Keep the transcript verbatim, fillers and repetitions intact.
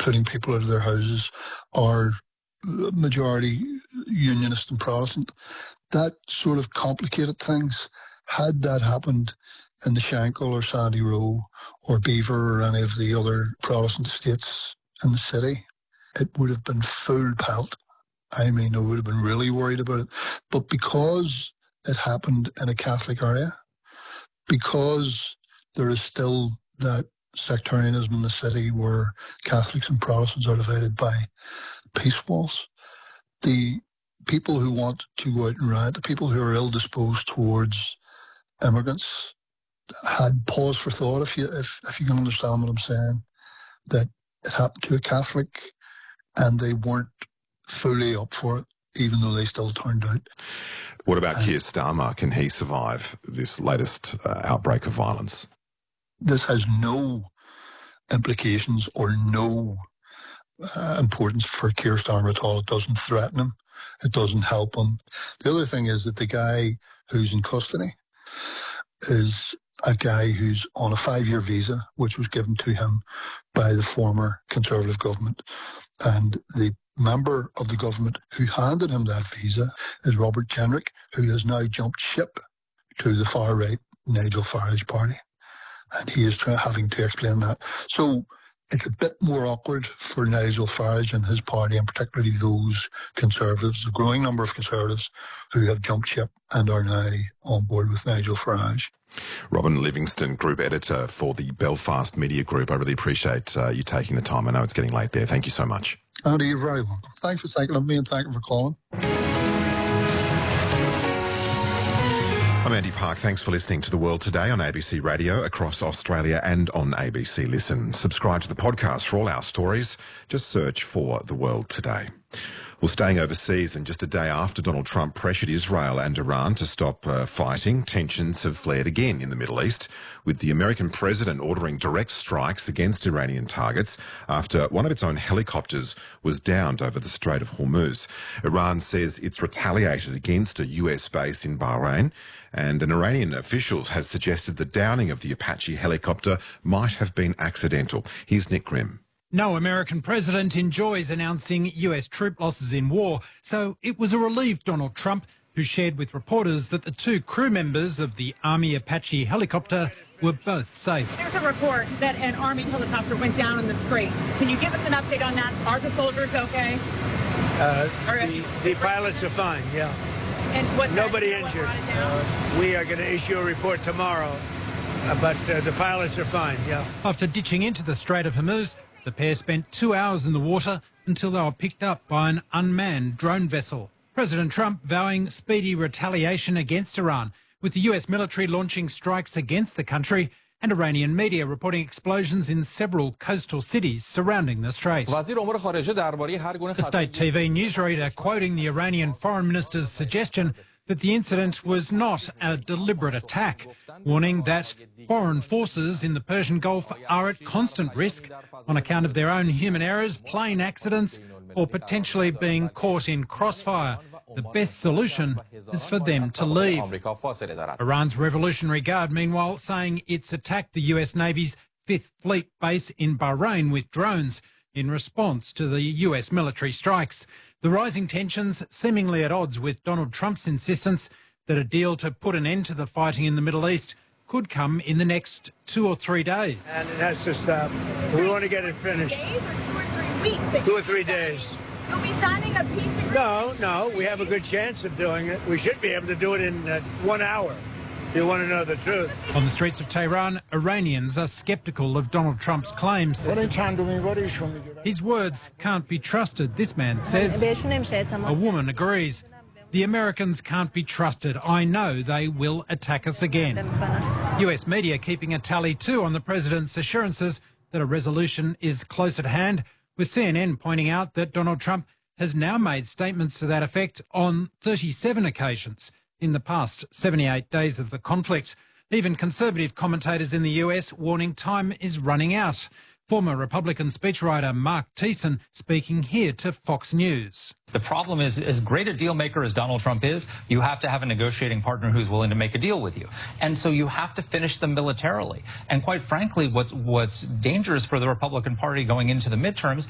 putting people out of their houses are majority Unionist and Protestant. That sort of complicated things. Had that happened in the Shankill or Sandy Row or Beaver or any of the other Protestant estates in the city, it would have been full pelt. I mean, I would have been really worried about it. But because it happened in a Catholic area, because there is still that sectarianism in the city where Catholics and Protestants are divided by peace walls, the people who want to go out and riot, the people who are ill-disposed towards immigrants, had pause for thought, if you if, if you can understand what I'm saying, that it happened to a Catholic and they weren't fully up for it, even though they still turned out. What about Keir Starmer? Can he survive this latest uh, outbreak of violence? This has no implications or no uh, importance for Keir Starmer at all. It doesn't threaten him. It doesn't help him. The other thing is that the guy who's in custody is a guy who's on a five-year visa, which was given to him by the former Conservative government. And the member of the government who handed him that visa is Robert Jenrick, who has now jumped ship to the far-right Nigel Farage party. And he is trying, having to explain that. So it's a bit more awkward for Nigel Farage and his party, and particularly those Conservatives, a growing number of Conservatives who have jumped ship and are now on board with Nigel Farage. Robin Livingston, Group Editor for the Belfast Media Group. I really appreciate uh, you taking the time. I know it's getting late there. Thank you so much. Andy, you're very welcome. Thanks for thinking of me and thank you for calling. I'm Andy Park. Thanks for listening to The World Today on A B C Radio across Australia and on A B C Listen. Subscribe to the podcast for all our stories. Just search for The World Today. Well, staying overseas, and just a day after Donald Trump pressured Israel and Iran to stop uh, fighting, tensions have flared again in the Middle East, with the American president ordering direct strikes against Iranian targets after one of its own helicopters was downed over the Strait of Hormuz. Iran says it's retaliated against a U S base in Bahrain, and an Iranian official has suggested the downing of the Apache helicopter might have been accidental. Here's Nick Grimm. No American president enjoys announcing U S troop losses in war, so it was a relieved Donald Trump who shared with reporters that the two crew members of the Army Apache helicopter were both safe. There's a report that an Army helicopter went down in the Strait. Can you give us an update on that? Are the soldiers okay? Uh, the, the pilots are fine, yeah. And was Nobody injured. Uh, we are going to issue a report tomorrow, uh, but uh, the pilots are fine, yeah. After ditching into the Strait of Hormuz, the pair spent two hours in the water until they were picked up by an unmanned drone vessel. President Trump vowing speedy retaliation against Iran, with the U S military launching strikes against the country and Iranian media reporting explosions in several coastal cities surrounding the strait. The state T V newsreader quoting the Iranian foreign minister's suggestion that the incident was not a deliberate attack, warning that foreign forces in the Persian Gulf are at constant risk on account of their own human errors, plane accidents, or potentially being caught in crossfire. The best solution is for them to leave. Iran's Revolutionary Guard, meanwhile, saying it's attacked the U S Navy's Fifth Fleet base in Bahrain with drones in response to the U S military strikes. The rising tensions seemingly at odds with Donald Trump's insistence that a deal to put an end to the fighting in the Middle East could come in the next two or three days. And it has to stop. We want to get it finished. Days or two or three weeks? Two or three days. You'll be signing a peace agreement? No, no, we have a good chance of doing it. We should be able to do it in uh, one hour. You want to know the truth. On the streets of Tehran, Iranians are sceptical of Donald Trump's claims. His words can't be trusted, this man says. A woman agrees. The Americans can't be trusted. I know they will attack us again. U S media keeping a tally too on the president's assurances that a resolution is close at hand, with C N N pointing out that Donald Trump has now made statements to that effect on thirty-seven occasions in the past seventy-eight days of the conflict. Even conservative commentators in the U S warning time is running out. Former Republican speechwriter Mark Thiessen speaking here to Fox News. The problem is, as great a deal maker as Donald Trump is, you have to have a negotiating partner who's willing to make a deal with you. And so you have to finish them militarily. And quite frankly, what's, what's dangerous for the Republican Party going into the midterms